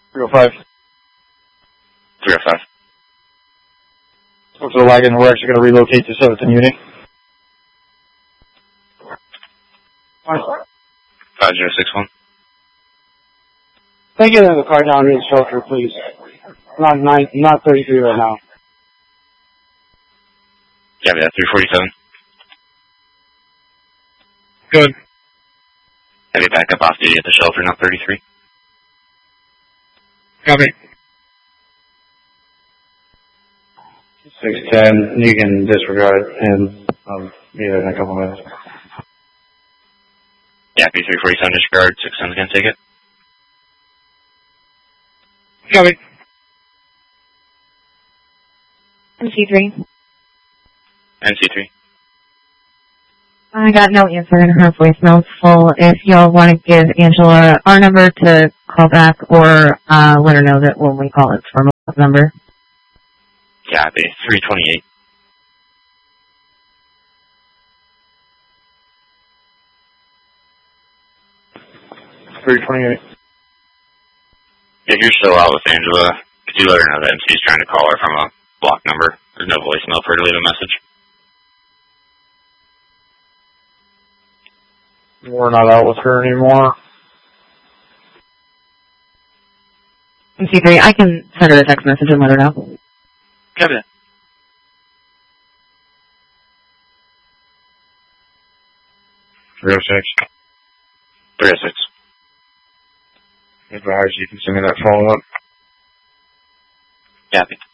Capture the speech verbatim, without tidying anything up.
three oh five. three oh five. Looks like wagon. We're actually going to relocate to Southampton Unit. five zero six one. Thank you. The car down to the shelter, please. Not nine, not thirty-three right now. Yeah, that's three forty-seven. Good. Have you back up off duty at the shelter, not thirty-three? Copy. six ten, you can disregard it, and I'll be there in a couple minutes. Yeah, B three forty-seven disregard, six ten's gonna take it. Copy. M C three. M C three. I got no answer and her voicemail's full. If y'all want to give Angela our number to call back or uh, let her know that when we call it's from a number. Yeah, B three twenty-eight. three twenty-eight. If you're still out with Angela, could you let her know that M C's trying to call her from a block number? There's no voicemail for her to leave a message. We're not out with her anymore. M C three, I can send her a text message and let her know. Kevin. three oh six. three oh six. Advise you can send me that follow-up. Yeah.